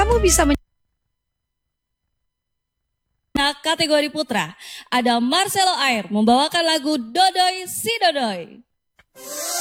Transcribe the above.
kamu bisa Nah, kategori putra ada Marcelo Air membawakan lagu Dodoi Si Dodoi.